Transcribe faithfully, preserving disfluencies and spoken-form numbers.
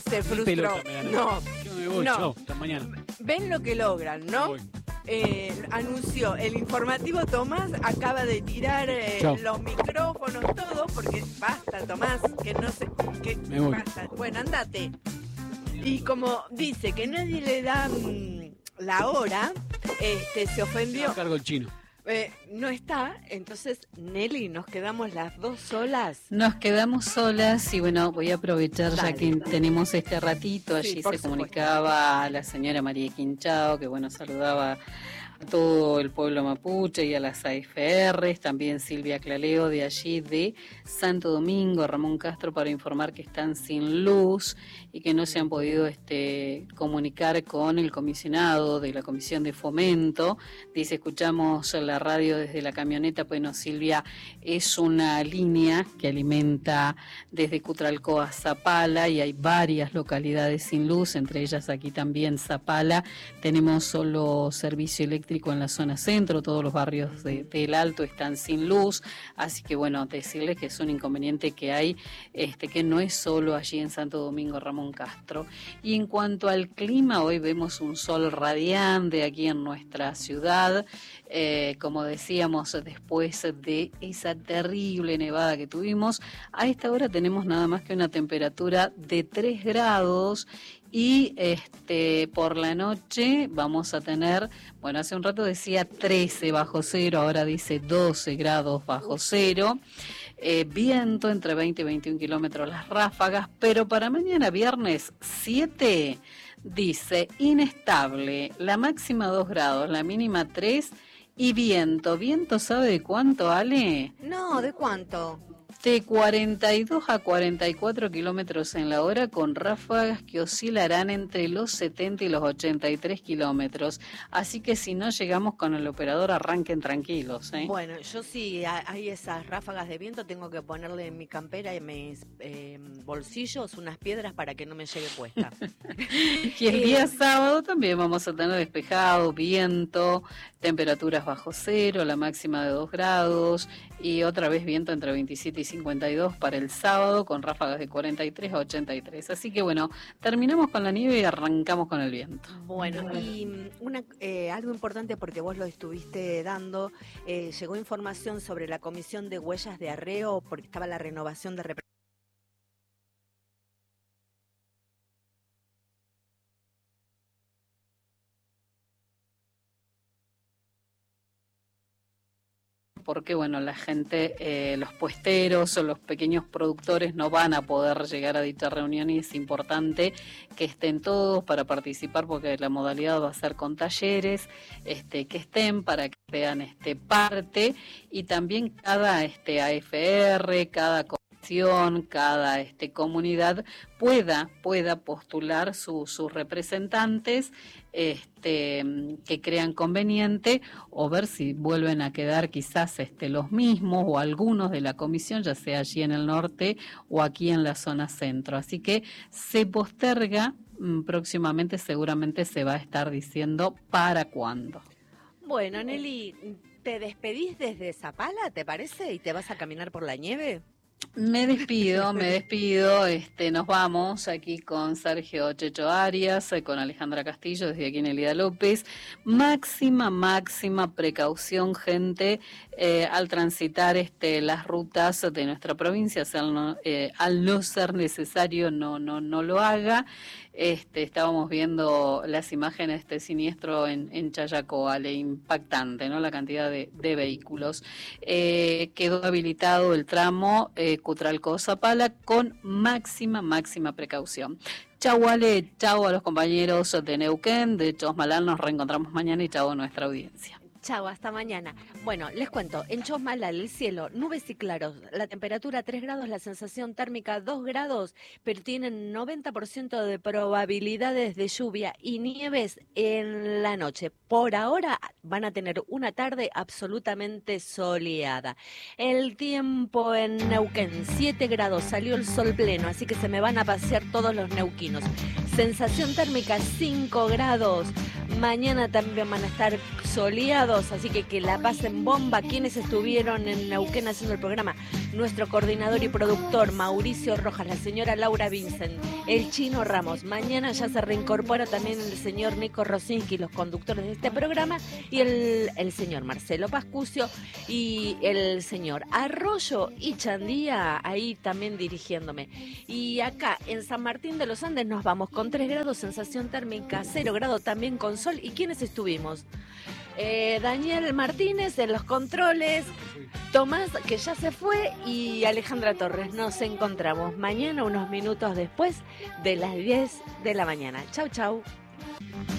se frustró. No, Yo me voy, no. chao, hasta mañana. Ven lo que logran, ¿no? Eh, anunció el informativo Tomás, acaba de tirar eh, los micrófonos, todo, porque basta, Tomás, que no sé, que Me voy. basta. Bueno, andate. Y como dice que nadie le da mm, la hora, este, se ofendió. Me cargo el chino. Eh, no está, entonces Nelly, nos quedamos las dos solas. Nos quedamos solas y bueno, voy a aprovechar Dale. ya que tenemos este ratito. Allí Sí, se por supuesto. comunicaba la señora María Quinchao, que bueno, saludaba a todo el pueblo mapuche y a las A F Rs, también Silvia Claleo de allí de Santo Domingo, Ramón Castro, para informar que están sin luz y que no se han podido este, comunicar con el comisionado de la Comisión de Fomento. Dice, escuchamos la radio desde la camioneta. Bueno, Silvia, es una línea que alimenta desde Cutralcó a Zapala y hay varias localidades sin luz, entre ellas aquí también Zapala. Tenemos solo servicio eléctrico en la zona centro, todos los barrios de, del Alto están sin luz, así que bueno, decirles que es un inconveniente que hay, este que no es solo allí en Santo Domingo, Ramón Castro. Y en cuanto al clima, hoy vemos un sol radiante aquí en nuestra ciudad, eh, como decíamos, después de esa terrible nevada que tuvimos, a esta hora tenemos nada más que una temperatura de tres grados. Y este por la noche vamos a tener, bueno, hace un rato decía trece bajo cero, ahora dice doce grados bajo cero, eh, viento entre veinte y veintiún kilómetros las ráfagas, pero para mañana viernes siete dice inestable, la máxima dos grados, la mínima tres y viento. ¿Viento sabe de cuánto, Ale? No, ¿de cuánto? De cuarenta y dos a cuarenta y cuatro kilómetros en la hora, con ráfagas que oscilarán entre los setenta y los ochenta y tres kilómetros. Así que si no llegamos con el operador, arranquen tranquilos, ¿eh? Bueno, yo sí hay esas ráfagas de viento, tengo que ponerle en mi campera y en mis eh, bolsillos unas piedras para que no me llegue puesta. Y el día sábado también vamos a tener despejado, viento, temperaturas bajo cero, la máxima de dos grados y otra vez viento entre veintisiete y cincuenta y dos para el sábado, con ráfagas de cuarenta y tres a ochenta y tres. Así que bueno, terminamos con la nieve y arrancamos con el viento. Bueno, y una, eh, algo importante porque vos lo estuviste dando, eh, llegó información sobre la comisión de huellas de arreo porque estaba la renovación de representantes. Porque bueno, la gente, eh, los puesteros o los pequeños productores no van a poder llegar a dicha reunión y es importante que estén todos para participar porque la modalidad va a ser con talleres, este, que estén para que vean este, parte y también cada este, A F R, cada cada este, comunidad pueda, pueda postular su, sus representantes este, que crean conveniente o ver si vuelven a quedar quizás este, los mismos o algunos de la comisión, ya sea allí en el norte o aquí en la zona centro. Así que se posterga, próximamente seguramente se va a estar diciendo para cuándo. Bueno, Nelly, ¿te despedís desde Zapala, te parece? ¿Y te vas a caminar por la nieve? Me despido, me despido, este, nos vamos aquí con Sergio Checho Arias, con Alejandra Castillo, desde aquí en Elida López. Máxima, máxima precaución, gente, eh, al transitar este, las rutas de nuestra provincia, o sea, al, no, eh, al no ser necesario, no, no, no lo haga. Este, estábamos viendo las imágenes de este siniestro en, en Chayacoa, le impactante, ¿no? La cantidad de, de vehículos. Eh, quedó habilitado el tramo eh, Cutralcó-Zapala con máxima, máxima precaución. Chau Ale, chau a los compañeros de Neuquén, de Chosmalal, nos reencontramos mañana y chau a nuestra audiencia. Chau, hasta mañana. Bueno, les cuento, en Chosmalal el cielo, nubes y claros, la temperatura tres grados, la sensación térmica dos grados, pero tienen noventa por ciento de probabilidades de lluvia y nieves en la noche. Por ahora van a tener una tarde absolutamente soleada. El tiempo en Neuquén, siete grados, salió el sol pleno, así que se me van a pasear todos los neuquinos. Sensación térmica cinco grados. Mañana también van a estar soleados, así que que la pasen bomba. Quienes estuvieron en Neuquén haciendo el programa, nuestro coordinador y productor Mauricio Rojas, la señora Laura Vincent, el Chino Ramos. Mañana ya se reincorpora también el señor Nico Rosinski, los conductores de este programa, y el, el señor Marcelo Pascucio y el señor Arroyo y Chandía ahí también dirigiéndome. Y acá en San Martín de los Andes nos vamos con tres grados, sensación térmica cero grado, también con sol. ¿Y quiénes estuvimos? Eh, Daniel Martínez en los controles, Tomás, que ya se fue, y Alejandra Torres. Nos encontramos mañana unos minutos después de las diez de la mañana. Chau, chau.